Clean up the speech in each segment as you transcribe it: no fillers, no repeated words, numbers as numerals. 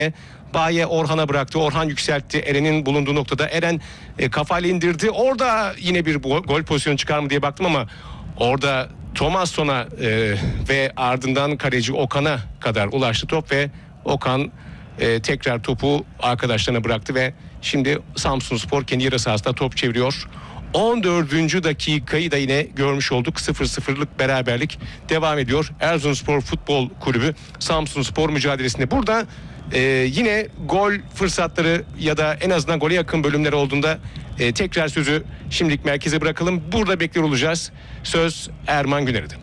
Baye Orhan'a bıraktı. Orhan yükseltti. Eren'in bulunduğu noktada Eren kafayla indirdi. Orada yine bir gol pozisyonu çıkar mı diye baktım ama orada Thomasson'a ve ardından kaleci Okan'a kadar ulaştı top ve Okan tekrar topu arkadaşlarına bıraktı ve şimdi Samsunspor kendi yarı sahasında top çeviriyor. 14. dakikayı da yine görmüş olduk. 0-0'lık beraberlik devam ediyor. Erzurumspor Futbol Kulübü Samsunspor mücadelesinde. Burada yine gol fırsatları ya da en azından gole yakın bölümler olduğunda tekrar sözü şimdilik merkeze bırakalım. Burada bekliyor olacağız. Söz Erman Güner'de.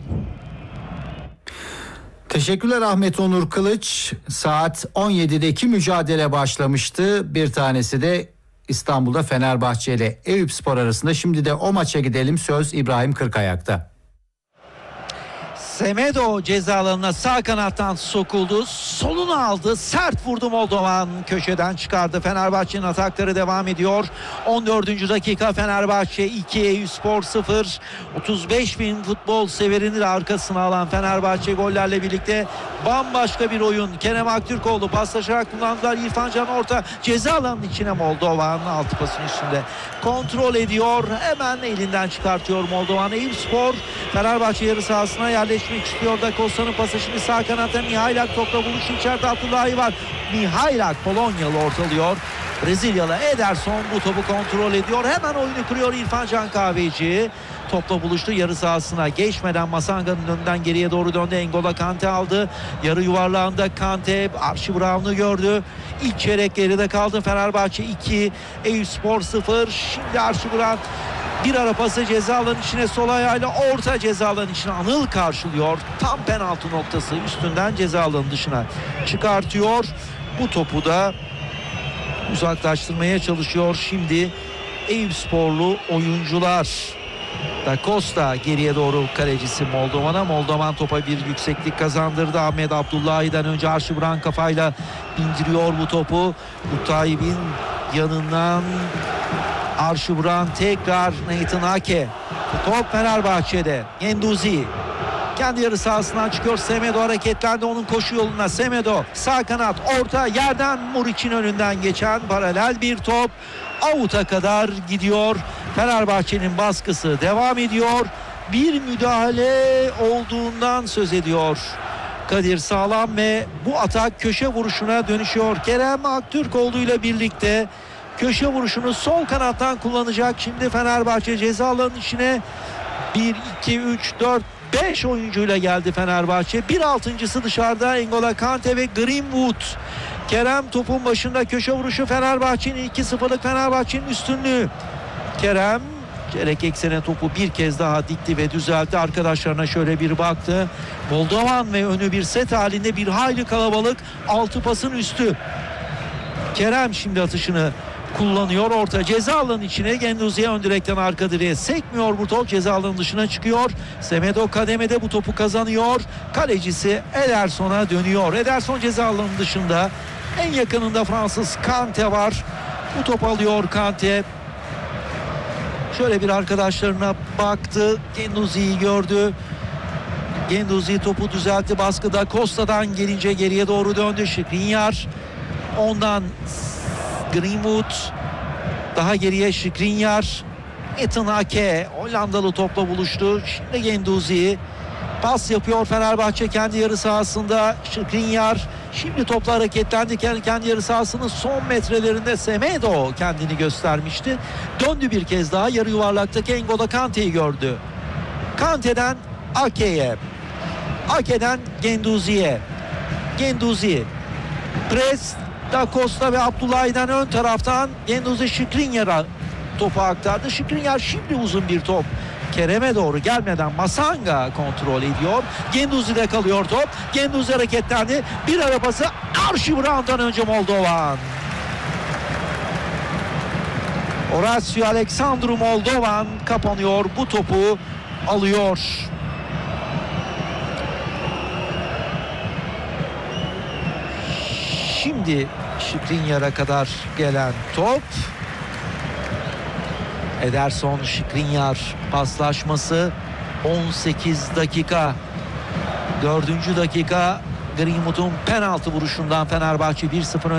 Teşekkürler Ahmet Onur Kılıç. Saat 17'deki mücadele başlamıştı. Bir tanesi de İstanbul'da Fenerbahçe ile Eyüpspor arasında. Şimdi de o maça gidelim. Söz İbrahim Kırkayak'ta. Semedo ceza alanına sağ kanattan sokuldu. Solunu aldı. Sert vurdu Moldovan. Köşeden çıkardı. Fenerbahçe'nin atakları devam ediyor. 14. dakika Fenerbahçe 2, Eyüpspor 0. 35 bin futbol severini de arkasına alan Fenerbahçe gollerle birlikte bambaşka bir oyun. Kerem Aktürkoğlu paslaşarak kullandılar. İrfan Can orta ceza alanının içine Moldovan altı pasın üstünde kontrol ediyor. Hemen elinden çıkartıyor Moldovan. Eyüpspor Fenerbahçe yarı sahasına yerleşmek istiyor da Kosta'nın pası şimdi sağ kanatta Mihailak topla buluşu, içeride Abdullahi var. Mihailak Polonyalı ortalıyor. Brezilyalı Ederson bu topu kontrol ediyor. Hemen oyunu kuruyor İrfan Can Kahveci. Topla buluştu, yarı sahasına geçmeden Masanga'nın önünden geriye doğru döndü. N'Golo Kante aldı. Yarı yuvarlağında Kante Archie Brown'u gördü. İlk çeyrek geride kaldı. Fenerbahçe 2, Eyüpspor 0. Şimdi Archie Brown bir ara pası ceza alanının içine sol ayağıyla orta ceza alanının içine Anıl karşılıyor. Tam penaltı noktası üstünden ceza alanının dışına çıkartıyor. Bu topu da uzaklaştırmaya çalışıyor şimdi Eyüpsporlu oyuncular. Da Costa geriye doğru kalecisi Moldovan'a. Moldovan topa bir yükseklik kazandırdı. Ahmet Abdullahi'den önce Archie Brown kafayla indiriyor bu topu. Utayib'in yanından Archie Brown tekrar Nathan Ake. Bu top Fenerbahçe'de. Genduzi kendi yarı sahasından çıkıyor. Semedo hareketlendi onun koşu yoluna. Semedo sağ kanat orta yerden Muriç'in önünden geçen paralel bir top. Out'a kadar gidiyor. Fenerbahçe'nin baskısı devam ediyor. Bir müdahale olduğundan söz ediyor Kadir Sağlam ve bu atak köşe vuruşuna dönüşüyor. Kerem Aktürkoğlu ile birlikte köşe vuruşunu sol kanattan kullanacak. Şimdi Fenerbahçe ceza alanının içine 1, 2, 3, 4, 5 oyuncuyla geldi Fenerbahçe. Bir altıncısı dışarıda N'Golo Kante ve Greenwood. Kerem topun başında, köşe vuruşu Fenerbahçe'nin 2-0'lık Fenerbahçe'nin üstünlüğü. Kerem çeyrek eksene topu bir kez daha dikti ve düzeltti. Arkadaşlarına şöyle bir baktı. Moldovan ve önü bir set halinde bir hayli kalabalık. 6 pasın üstü. Kerem şimdi atışını kullanıyor. Orta ceza alanının içine Genduzi'ye ön direkten arka direğe sekmiyor bu top. Ceza alanının dışına çıkıyor. Semedo kademede bu topu kazanıyor. Kalecisi Ederson'a dönüyor. Ederson ceza alanının dışında. En yakınında Fransız Kante var. Bu top alıyor Kante. Şöyle bir arkadaşlarına baktı. Genduzi'yi gördü. Genduzi topu düzeltti. Baskıda Costa'dan gelince geriye doğru döndü. Skriniar. Ondan Greenwood. Daha geriye Skriniar. Ethan Ake Hollandalı topla buluştu. Şimdi Genduzi pas yapıyor Fenerbahçe kendi yarı sahasında. Skriniar şimdi topla hareketlendi. Kendi yarı sahasının son metrelerinde Semedo kendini göstermişti. Döndü bir kez daha yarı yuvarlaktaki N'Golo Kante'yi gördü. Kante'den Ake'ye. Ake'den Genduzi'ye. Genduzi pres Da Costa ve Abdullahi'den ön taraftan Genduzi Skriniar'a topu aktardı. Skriniar şimdi uzun bir top. Kerem'e doğru gelmeden Masanga kontrol ediyor. Genduzi'de kalıyor top. Genduzi hareketlendi. Bir ara pası Archie Brown'dan önce Moldovan. Horacio Alexandru Moldovan kapanıyor. Bu topu alıyor. Şimdi Skriniar'a kadar gelen top. Ederson Skriniar paslaşması 18 dakika. 4. dakika Greenwood'un penaltı vuruşundan Fenerbahçe 1-0